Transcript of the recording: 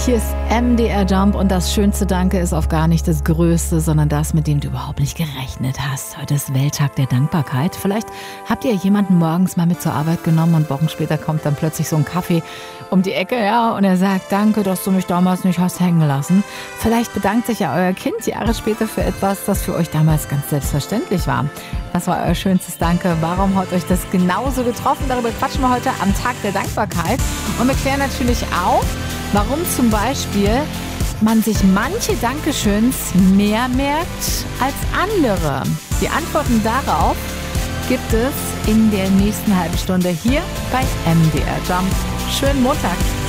Hier ist MDR Jump und das schönste Danke ist oft gar nicht das Größte, sondern das, mit dem du überhaupt nicht gerechnet hast. Heute ist Welttag der Dankbarkeit. Vielleicht habt ihr jemanden morgens mal mit zur Arbeit genommen und Wochen später kommt dann plötzlich so ein Kaffee um die Ecke, ja, und er sagt, danke, dass du mich damals nicht hast hängen lassen. Vielleicht bedankt sich ja euer Kind Jahre später für etwas, das für euch damals ganz selbstverständlich war. Was war euer schönstes Danke? Warum hat euch das genauso getroffen? Darüber quatschen wir heute am Tag der Dankbarkeit. Und wir klären natürlich auch, warum zum Beispiel man sich manche Dankeschöns mehr merkt als andere. Die Antworten darauf gibt es in der nächsten halben Stunde hier bei MDR Jump. Schönen Montag!